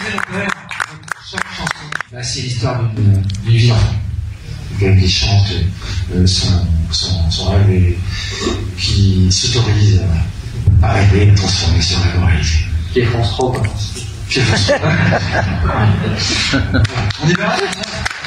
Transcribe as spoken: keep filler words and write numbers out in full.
chaque chanson, bah, c'est l'histoire d'une vie d'enfant. Quelqu'un qui chante euh, son, son, son rêve et qui s'autorise à rêver et transformer son rêve en réalité. Qui est France trois, quoi. Qui est France trois. On y va.